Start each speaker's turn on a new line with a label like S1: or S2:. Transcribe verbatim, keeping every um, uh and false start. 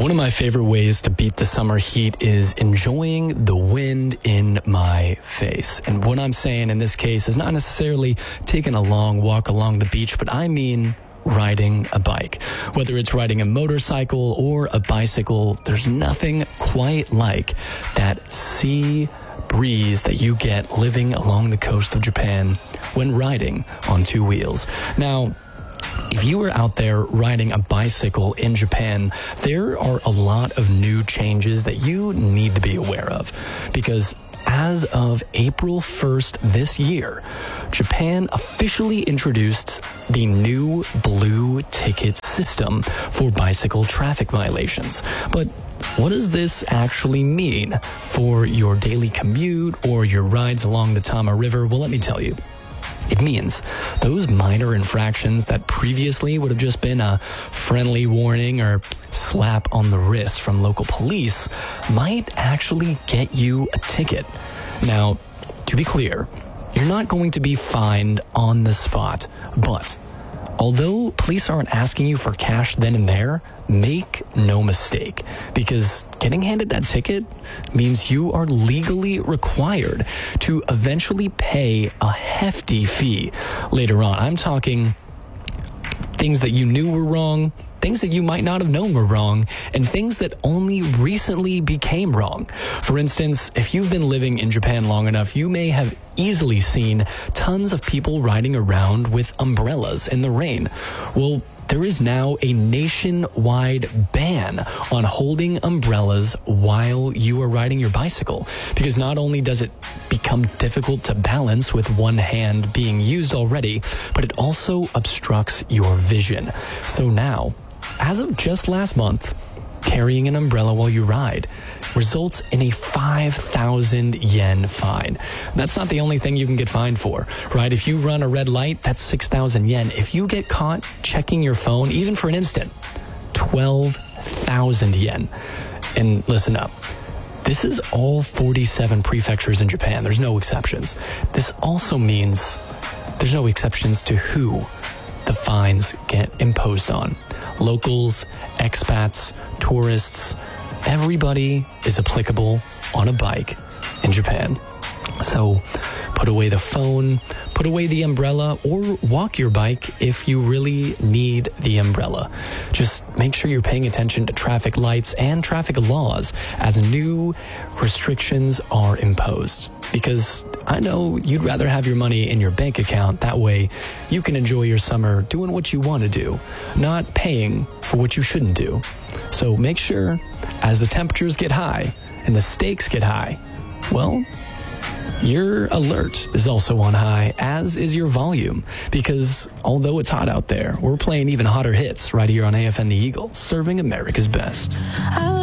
S1: One of my favorite ways to beat the summer heat is enjoying the wind in my face. And what I'm saying in this case is not necessarily taking a long walk along the beach, but I mean riding a bike. Whether it's riding a motorcycle or a bicycle, there's nothing quite like that sea breeze that you get living along the coast of Japan when riding on two wheels. Now, if you were out there riding a bicycle in Japan, there are a lot of new changes that you need to be aware of, because as of April first this year, Japan officially introduced the new blue ticket system for bicycle traffic violations. But what does this actually mean for your daily commute or your rides along the Tama River? Well, let me tell you. It means those minor infractions that previously would have just been a friendly warning or slap on the wrist from local police might actually get you a ticket. Now, to be clear, you're not going to be fined on the spot, but although police aren't asking you for cash then and there, make no mistake, because getting handed that ticket means you are legally required to eventually pay a hefty fee later on. I'm talking things that you knew were wrong, things that you might not have known were wrong, and things that only recently became wrong. For instance, if you've been living in Japan long enough, you may have easily seen tons of people riding around with umbrellas in the rain. Well, there is now a nationwide ban on holding umbrellas while you are riding your bicycle, because not only does it become difficult to balance with one hand being used already, but it also obstructs your vision. So now, as of just last month, carrying an umbrella while you ride results in a five thousand yen fine. That's not the only thing you can get fined for, right? If you run a red light, that's six thousand yen. If you get caught checking your phone, even for an instant, twelve thousand yen. And listen up. This is all forty-seven prefectures in Japan. There's no exceptions. This also means there's no exceptions to who the fines get imposed on. Locals, expats, tourists, everybody is applicable on a bike in Japan. So put away the phone, put away the umbrella, or walk your bike if you really need the umbrella. Just make sure you're paying attention to traffic lights and traffic laws as new restrictions are imposed. Because I know you'd rather have your money in your bank account. That way you can enjoy your summer doing what you want to do, not paying for what you shouldn't do. So make sure, as the temperatures get high and the stakes get high, well, your alert is also on high, as is your volume, because although it's hot out there, we're playing even hotter hits right here on A F N The Eagle, serving America's best.